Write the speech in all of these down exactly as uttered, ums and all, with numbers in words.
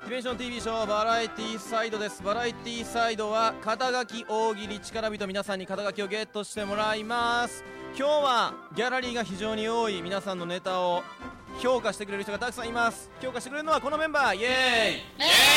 ディメンション ティーブイ ショーバラエティサイドです。バラエティサイドは肩書き大喜利力人、皆さんに肩書きをゲットしてもらいます。今日はギャラリーが非常に多い。皆さんのネタを評価してくれる人がたくさんいます。評価してくれるのはこのメンバー。イエーイイエーイ。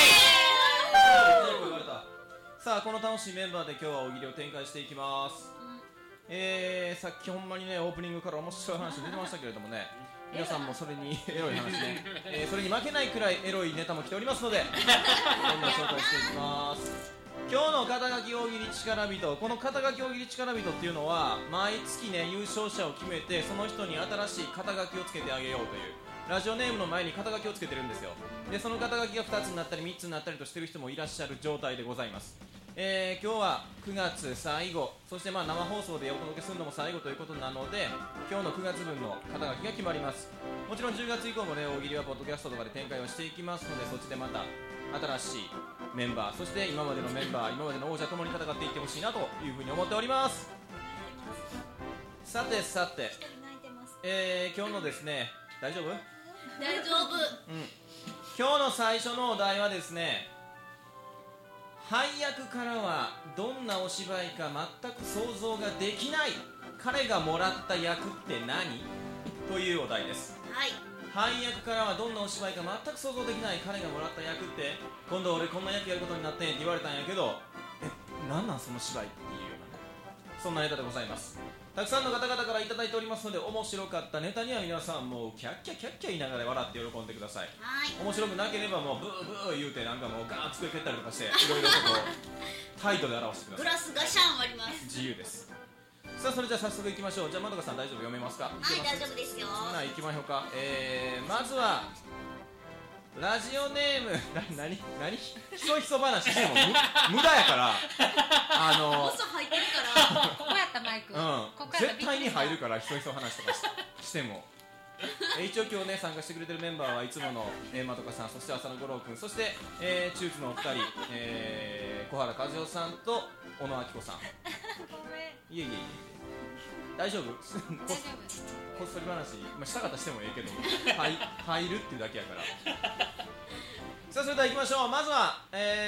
さあこの楽しいメンバーで今日は大喜利を展開していきます。えー、さっきほんまにねオープニングから面白い話出てましたけれどもね、皆さんもそれにエロい話ね、えー、それに負けないくらいエロいネタも来ておりますのでどんどん紹介していきます。今日の肩書き大喜利力人、この肩書き大喜利力人っていうのは毎月ね優勝者を決めてその人に新しい肩書きをつけてあげようというラジオネームの前に肩書きをつけてるんですよ。でその肩書きがふたつになったりみっつになったりとしてる人もいらっしゃる状態でございます。えー、今日はくがつ最後、そしてまあ生放送でお届けするのも最後ということなので今日のくがつぶんの肩書きが決まります。もちろんじゅうがつ以降もね大喜利はポッドキャストとかで展開をしていきますので、そっちでまた新しいメンバー、そして今までのメンバー、今までの王者ともに戦っていってほしいなというふうに思っております。さてさて、えー、今日のですね、大丈夫？ 大丈夫。 うん。今日の最初のお題はですね、配役からはどんなお芝居か全く想像ができない彼がもらった役って何？というお題です。 はい。 配役からはどんなお芝居か全く想像できない彼がもらった役って、今度俺こんな役やることになってんって言われたんやけど、え、なんなんその芝居っていうような、そんなネタでございます。たくさんの方々からいただいておりますので、面白かったネタには皆さんもうキャッキャキャッキャ言いながら笑って喜んでください。 はい。 面白くなければもうブーブー言うてなんかもうガーッ机蹴ったりとかしていろいろとこう態度で表してください。 グラスガシャン割ります。 自由です。さあそれじゃあ早速いきましょう。じゃあまどかさん大丈夫、読めますか？ はい、大丈夫ですよ。 そんな行きましょうか。えー、まずはラジオネームな、なになにひそひそ話しても無駄やからあの放送入ってるからここやったマイク、 うんここやった絶対に入るからひそひそ話とか し, してもえ一応今日ね参加してくれてるメンバーはいつものえーまどかさん、そして浅野五郎君、そして、えー、中津のお二人、えー、小原和代さんと小野明子さん。 ごめん。 いえいえいえ大丈夫こ大丈夫。 こっそり話、まあ、したかったしてもええけどはい入るっていうだけやからさあそれでは行きましょう。まずは、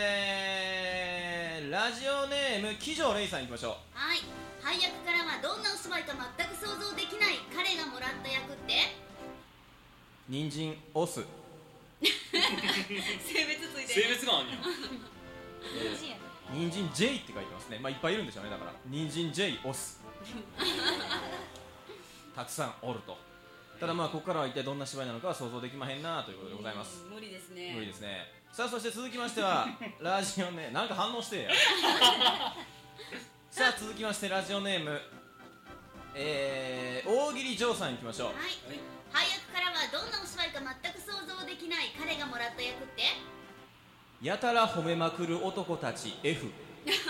えー、ラジオネーム騎乗レイさん行きましょう。 はい。配役からはどんなお芝居か全く想像できない彼がもらった役って人参オス性別ついて性別があんねん。 人参やね。 人参 J って書いてますね。まあいっぱいいるんでしょうね。だから人参 J オスたくさんおると。ただまあここからは一体どんな芝居なのかは想像できまへんなということでございます。 無理ですね。 無理ですね。さあそして続きましてはラジオネームなんか反応してやさあ続きましてラジオネーム、えー、大喜利嬢さんいきましょう。 はい。配役からはどんなお芝居か全く想像できない彼がもらった役ってやたら褒めまくる男たち F アル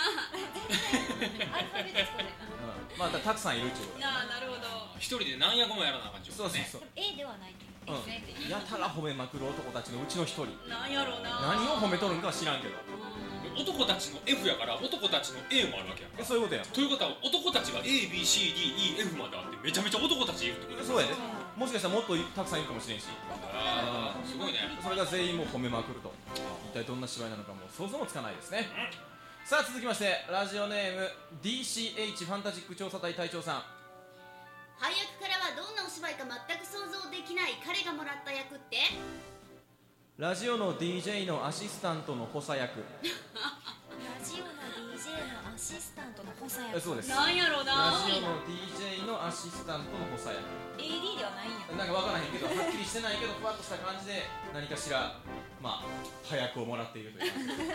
ファベットですこれ。 うん、まあ た, たくさんいるっちゅうことだ。 ああ、なるほど。 一人で何役もやらなあかんちゅうことね。 そうそうそう、 A ではないと。 うん、 F で。 やたら褒めまくる男たちのうちの一人。 なんやろうな。 何を褒めとるんかは知らんけど、 男たちの F やから男たちの A もあるわけやんか。 えそういうことやん。 ということは男たちが A、B、C、D、E、F まであってめちゃめちゃ男たちいるってことそうやで、もしかしたらもっとたくさんいるかもしれんし、 あーすごいね。 それが全員もう褒めまくると、一体どんな芝居なのかもう想像もつかないですね。さあ続きましてラジオネーム ディーシーエイチ ファンタジック調査隊隊長さん。 配役からはどんなお芝居か全く想像できない彼がもらった役ってラジオの ディージェー のアシスタントの補佐役。 ラジオの ディージェー のアシスタントの補佐役。 えそうです。 なんやろうな。 ラジオの ディージェー のアシスタントの補佐役。 エーディー ではないんや。 なんか分からへんけどはっきりしてないけどふわっとした感じで何かしらまあ早くをもらっているという感じで